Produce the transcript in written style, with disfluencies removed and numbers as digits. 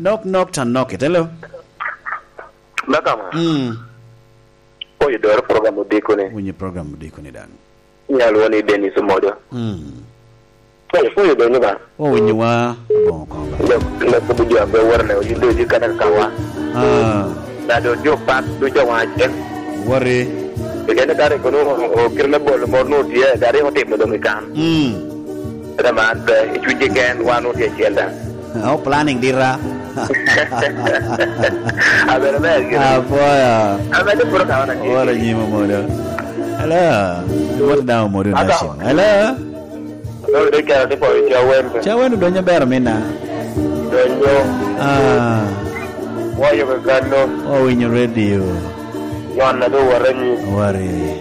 Knock and knock it. Hello. Nakama. Oh, you do a program with Deacon. When your program with Deacon done. Yeah, I want to be in some model. Oh, you don't know. Oh, when you are. Let's put you up there. You do, you can't come. That your path to your wife. Worry. You get a car or criminal more no dear, that is what they can. The man, it will again one of your children. Oh, planning, Dira. I better make I better put out a what a new model. Hello. What now, model? Hello. No, they can't deploy your way. Chawan, don't you bear me now? Don't you? Why you got no? Oh, in your radio. You want to do worry.